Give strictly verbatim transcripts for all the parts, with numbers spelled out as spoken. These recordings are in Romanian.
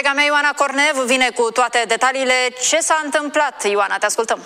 Colega mea Ioana Cornev vine cu toate detaliile. Ce s-a întâmplat, Ioana? Te ascultăm.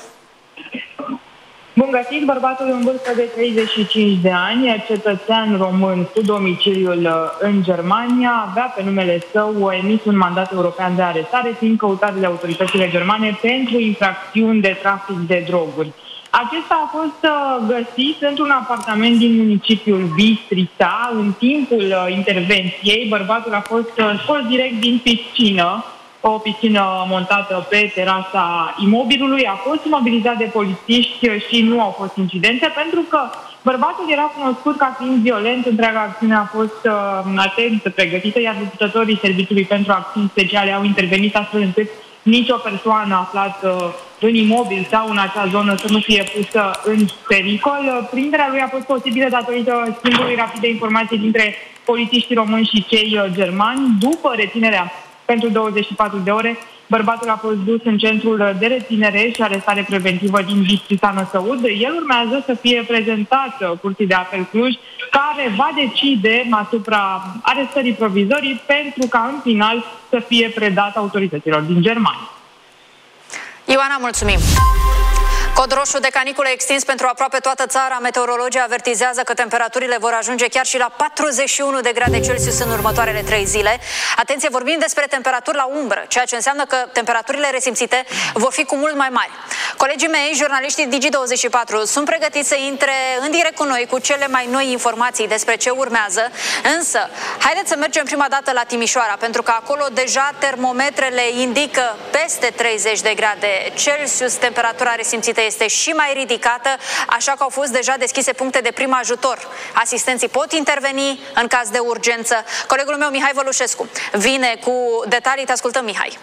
Bun găsit, bărbatul în vârstă de treizeci și cinci de ani, cetățean român cu domiciliul în Germania, avea pe numele său emis un mandat european de arestare, fiind căutat de autoritățile germane pentru infracțiuni de trafic de droguri. Acesta a fost găsit într-un apartament din municipiul Bistrița. În timpul intervenției, bărbatul a fost scos direct din piscină, o piscină montată pe terasa imobilului, a fost imobilizat de polițiști și nu au fost incidente, pentru că bărbatul era cunoscut ca fiind violent. Întreaga acțiune a fost uh, atent pregătită, iar luptătorii Serviciului pentru Acțiuni Speciale au intervenit astfel încât nicio persoană aflată în imobil sau în acea zonă să nu fie pusă în pericol. Prinderea lui a fost posibilă datorită schimbului rapid de informații dintre polițiștii români și cei germani. După reținerea pentru douăzeci și patru de ore, bărbatul a fost dus în centrul de reținere și arestare preventivă din Bistrița Năsăud. El urmează să fie prezentat Curții de Apel Cluj, care va decide asupra arestării provizorii pentru ca în final să fie predat autorităților din Germania. Ioana, mulțumim! Cod roșu de caniculă extins pentru aproape toată țara. Meteorologii avertizează că temperaturile vor ajunge chiar și la patruzeci și unu de grade Celsius în următoarele trei zile. Atenție, vorbim despre temperaturi la umbră, ceea ce înseamnă că temperaturile resimțite vor fi cu mult mai mari. Colegii mei, jurnaliștii Digi douăzeci și patru, sunt pregătiți să intre în direct cu noi cu cele mai noi informații despre ce urmează. Însă, haideți să mergem prima dată la Timișoara, pentru că acolo deja termometrele indică peste treizeci de grade Celsius. Temperatura resimțită este și mai ridicată, așa că au fost deja deschise puncte de prim ajutor. Asistenții pot interveni în caz de urgență. Colegul meu, Mihai Vălușescu, vine cu detalii. Te ascultăm, Mihai.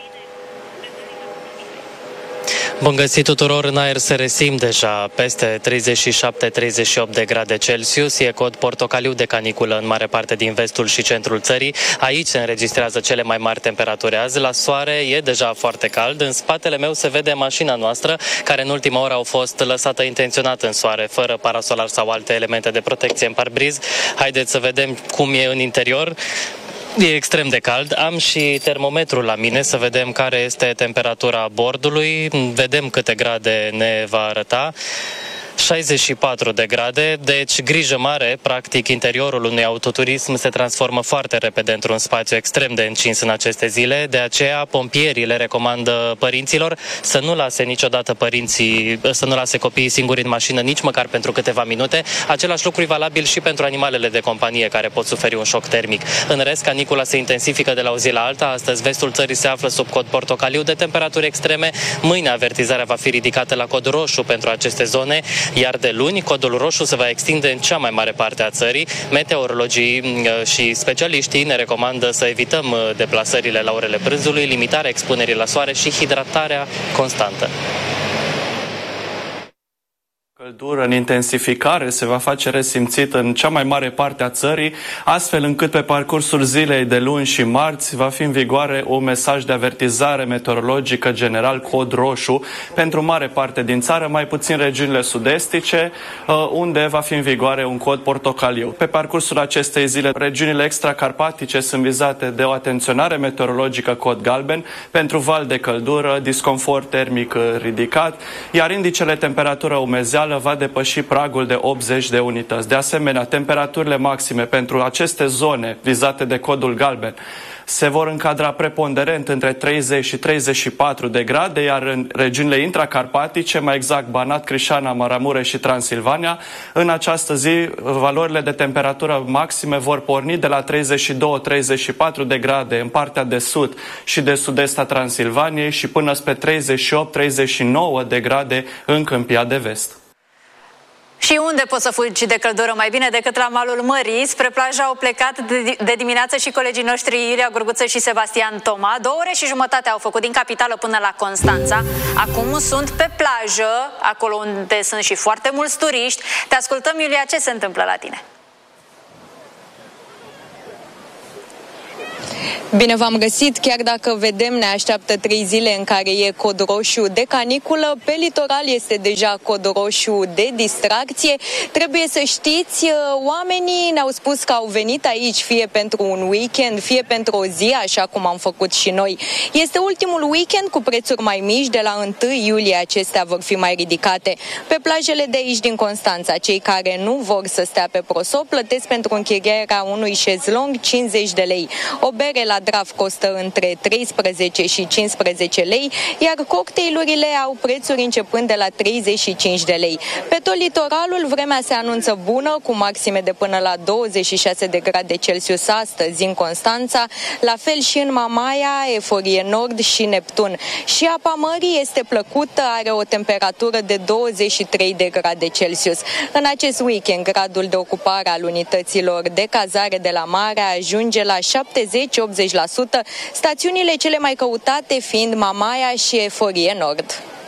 Bun găsit tuturor, în aer se resimt deja peste treizeci și șapte treizeci și opt de grade Celsius. E cod portocaliu de caniculă în mare parte din vestul și centrul țării. Aici se înregistrează cele mai mari temperaturi azi. La soare e deja foarte cald. În spatele meu se vede mașina noastră, care în ultima oră au fost lăsată intenționat în soare, fără parasolar sau alte elemente de protecție în parbriz. Haideți să vedem cum e în interior. E extrem de cald. Am și termometrul la mine să vedem care este temperatura bordului. Vedem câte grade ne va arăta. șaizeci și patru de grade, deci grijă mare, practic interiorul unui autoturism se transformă foarte repede într-un spațiu extrem de încins în aceste zile, de aceea pompierii le recomandă părinților să nu lase niciodată părinții, să nu lase copiii singuri în mașină, nici măcar pentru câteva minute. Același lucru e valabil și pentru animalele de companie care pot suferi un șoc termic. În rest, canicula se intensifică de la o zi la alta. Astăzi vestul țării se află sub cod portocaliu de temperaturi extreme. Mâine avertizarea va fi ridicată la cod roșu pentru aceste zone, iar de luni codul roșu se va extinde în cea mai mare parte a țării. Meteorologii și specialiștii ne recomandă să evităm deplasările la orele prânzului, limitarea expunerii la soare și hidratarea constantă. Căldură în intensificare se va face resimțită în cea mai mare parte a țării, astfel încât pe parcursul zilei de luni și marți va fi în vigoare un mesaj de avertizare meteorologică general, cod roșu, pentru mare parte din țară, mai puțin regiunile sud-estice, unde va fi în vigoare un cod portocaliu. Pe parcursul acestei zile, regiunile extracarpatice sunt vizate de o atenționare meteorologică, cod galben, pentru val de căldură, disconfort termic ridicat, iar indicele temperatură umezeală va depăși pragul de optzeci de unități. De asemenea, temperaturile maxime pentru aceste zone vizate de codul galben se vor încadra preponderent între treizeci și treizeci și patru de grade, iar în regiunile intracarpatice, mai exact Banat, Crișana, Maramureș și Transilvania, în această zi valorile de temperatură maxime vor porni de la treizeci și doi treizeci și patru de grade în partea de sud și de sud-est a Transilvaniei și până spre treizeci și opt treizeci și nouă de grade în Câmpia de Vest. Și unde poți să fugi de căldură mai bine decât la malul mării? Spre plajă au plecat de, de dimineață și colegii noștri Iulia Gurguță și Sebastian Toma. Două ore și jumătate au făcut din capitală până la Constanța. Acum sunt pe plajă, acolo unde sunt și foarte mulți turiști. Te ascultăm, Iulia, ce se întâmplă la tine? Bine v-am găsit, chiar dacă vedem ne așteaptă trei zile în care e cod roșu de caniculă, pe litoral este deja cod roșu de distracție. Trebuie să știți, oamenii ne-au spus că au venit aici fie pentru un weekend, fie pentru o zi, așa cum am făcut și noi. Este ultimul weekend cu prețuri mai mici, de la întâi iulie acestea vor fi mai ridicate. Pe plajele de aici din Constanța, cei care nu vor să stea pe prosop plătesc pentru închirierea unui șezlong cincizeci de lei. O bere la Draf costă între treisprezece și cincisprezece lei, iar cocktailurile au prețuri începând de la treizeci și cinci de lei. Pe tot litoralul, vremea se anunță bună, cu maxime de până la douăzeci și șase de grade Celsius astăzi în Constanța, la fel și în Mamaia, Eforie Nord și Neptun. Și apa mării este plăcută, are o temperatură de douăzeci și trei de grade Celsius. În acest weekend, gradul de ocupare al unităților de cazare de la mare ajunge la șaptezeci la optzeci la sută, stațiunile cele mai căutate fiind Mamaia și Eforie Nord.